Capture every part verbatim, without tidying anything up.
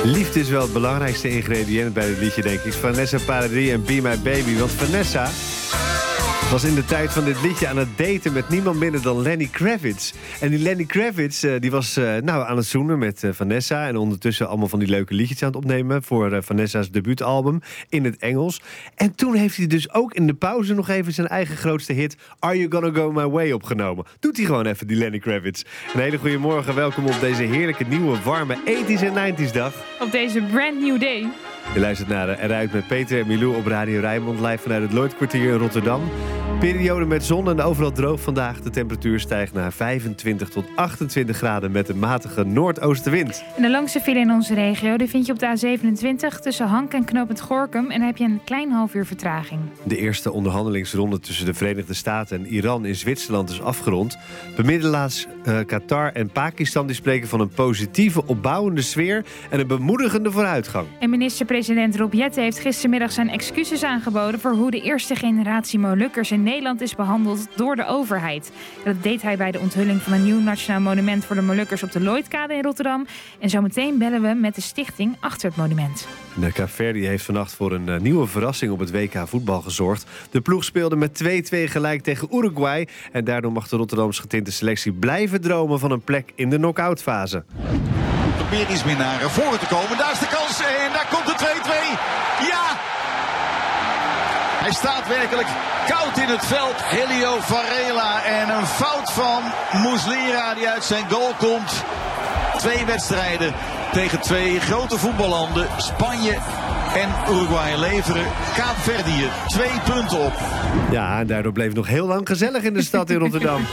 Liefde is wel het belangrijkste ingrediënt bij dit liedje, denk ik. Vanessa Paradis en Be My Baby. Want Vanessa was in de tijd van dit liedje aan het daten met niemand minder dan Lenny Kravitz. En die Lenny Kravitz uh, die was uh, nou, aan het zoenen met uh, Vanessa. En ondertussen allemaal van die leuke liedjes aan het opnemen voor uh, Vanessa's debuutalbum in het Engels. En toen heeft hij dus ook in de pauze nog even zijn eigen grootste hit Are You Gonna Go My Way opgenomen. Doet hij gewoon even, die Lenny Kravitz. Een hele goede morgen, welkom op deze heerlijke nieuwe warme tachtiger en negentiger dag. Op deze brand new day. Je luistert naar Eruit met Peter en Milou op Radio Rijnmond, live vanuit het Lloydkwartier in Rotterdam. Periode met zon en overal droog vandaag. De temperatuur stijgt naar vijfentwintig tot achtentwintig graden met een matige noordoostenwind. En de langste file in onze regio die vind je op de A zevenentwintig tussen Hank en knooppunt Gorinchem. En dan heb je een klein half uur vertraging. De eerste onderhandelingsronde tussen de Verenigde Staten en Iran in Zwitserland is afgerond. Bemiddelaars uh, Qatar en Pakistan die spreken van een positieve, opbouwende sfeer en een bemoedigende vooruitgang. En minister-president Rob Jetten heeft gistermiddag zijn excuses aangeboden voor hoe de eerste generatie Molukkers in Nederland is behandeld door de overheid. En dat deed hij bij de onthulling van een nieuw nationaal monument voor de Molukkers op de Lloydkade in Rotterdam. En zometeen bellen we met de stichting achter het monument. De Kaapverdië heeft vannacht voor een uh, nieuwe verrassing op het W K voetbal gezorgd. De ploeg speelde met twee-twee gelijk tegen Uruguay. En daardoor mag de Rotterdamse getinte selectie blijven dromen van een plek in de knock-out fase. Probeer iets meer naar voren te komen. Daar is de kans en daar komt de twee-twee. Ja! Hij staat werkelijk koud in het veld. Helio Varela en een fout van Muslera die uit zijn goal komt. Twee wedstrijden tegen twee grote voetballanden. Spanje en Uruguay leveren Kaapverdië twee punten op. Ja, en daardoor bleef het nog heel lang gezellig in de stad in Rotterdam.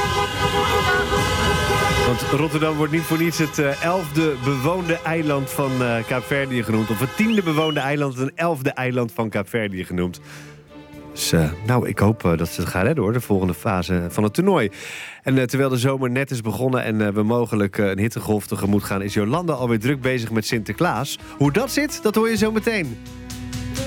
Want Rotterdam wordt niet voor niets het uh, elfde bewoonde eiland van uh, Kaapverdië genoemd. Of het tiende bewoonde eiland, een elfde eiland van Kaapverdië genoemd. Dus uh, nou, ik hoop uh, dat ze het gaan redden hoor, de volgende fase van het toernooi. En uh, terwijl de zomer net is begonnen en uh, we mogelijk uh, een hittegolf tegemoet gaan, is Jolanda alweer druk bezig met Sinterklaas. Hoe dat zit, dat hoor je zo meteen.